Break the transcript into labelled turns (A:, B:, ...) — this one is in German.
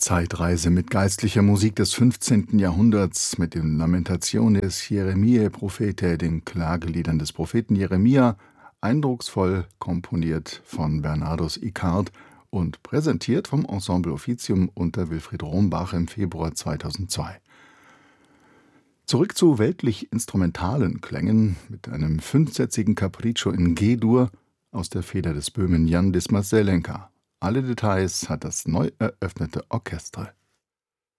A: Zeitreise mit geistlicher Musik des 15. Jahrhunderts, mit den Lamentationes Jeremiae Prophetae, den Klageliedern des Propheten Jeremia, eindrucksvoll komponiert von Bernardus Icart und präsentiert vom Ensemble Officium unter Wilfried Rombach im Februar 2002. Zurück zu weltlich-instrumentalen Klängen mit einem fünfsätzigen Capriccio in G-Dur aus der Feder des Böhmen Jan Dismas Zelenka. Alle Details hat das neu eröffnete Orchestre.